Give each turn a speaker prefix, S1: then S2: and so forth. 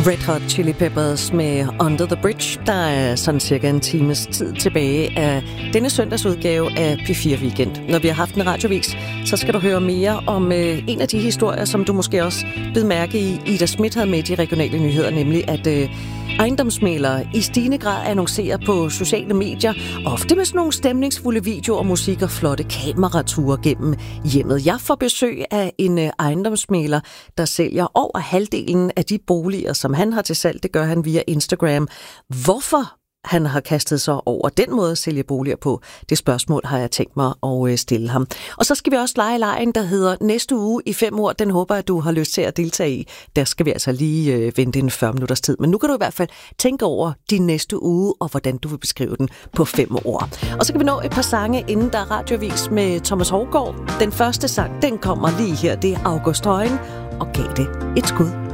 S1: Red Hot Chili Peppers med Under the Bridge. Der er sådan cirka en times tid tilbage af denne søndagsudgave af P4 Weekend. Når vi har haft en radiovis, så skal du høre mere om en af de historier, som du måske også bed mærke i, Ida Schmidt havde med i de regionale nyheder, nemlig at ejendomsmæglere i stigende grad annoncerer på sociale medier, ofte med sådan nogle stemningsfulde videoer og musik og flotte kamerature gennem hjemmet. Jeg får besøg af en ejendomsmægler, der sælger over halvdelen af de boliger, som han har til salg. Det gør han via Instagram. Hvorfor han har kastet sig over den måde at sælge boliger på, det spørgsmål har jeg tænkt mig at stille ham. Og så skal vi også lege lejen, der hedder Næste uge i 5 år. Den håber jeg, du har lyst til at deltage i. Der skal vi altså lige vente en 40 minutters tid. Men nu kan du i hvert fald tænke over din næste uge, og hvordan du vil beskrive den på 5 år. Og så kan vi nå et par sange, inden der er radiovis med Thomas Hovgaard. Den første sang, den kommer lige her. Det er August Højen og Gav det et skud.